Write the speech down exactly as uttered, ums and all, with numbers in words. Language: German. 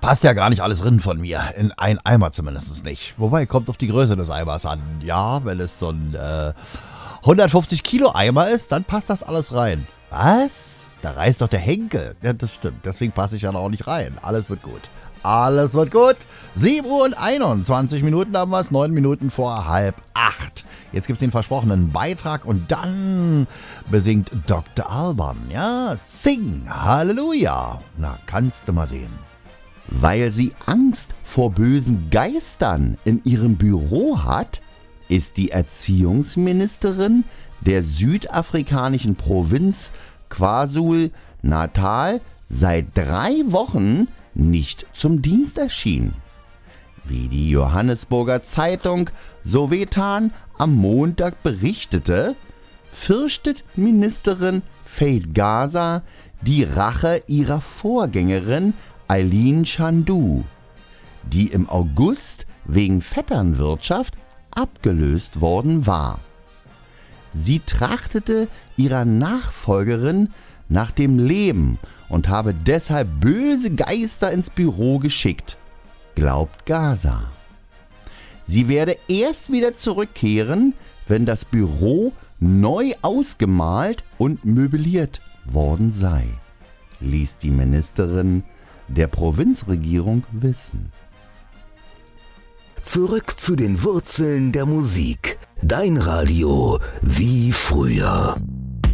passt ja gar nicht alles drin von mir. In einen Eimer zumindest nicht. Wobei, kommt auf die Größe des Eimers an. Ja, wenn es so ein äh, hundertfünfzig Kilo Eimer ist, dann passt das alles rein. Was? Da reißt doch der Henkel. Ja, das stimmt. Deswegen passe ich ja auch nicht rein. Alles wird gut. Alles wird gut. sieben Uhr und einundzwanzig Minuten haben wir es. neun Minuten vor halb acht. Jetzt gibt es den versprochenen Beitrag und dann besingt Doktor Alban. Ja, sing Halleluja. Na, kannst du mal sehen. Weil sie Angst vor bösen Geistern in ihrem Büro hat, ist die Erziehungsministerin der südafrikanischen Provinz KwaZulu-Natal seit drei Wochen nicht zum Dienst erschienen. Wie die Johannesburger Zeitung Sowetan am Montag berichtete, fürchtet Ministerin Faith Gaza die Rache ihrer Vorgängerin Eileen Shandu, die im August wegen Vetternwirtschaft abgelöst worden war. Sie trachtete ihrer Nachfolgerin nach dem Leben und habe deshalb böse Geister ins Büro geschickt, glaubt Gaza. Sie werde erst wieder zurückkehren, wenn das Büro neu ausgemalt und möbliert worden sei, ließ die Ministerin der Provinzregierung wissen. Zurück zu den Wurzeln der Musik. Dein Radio wie früher.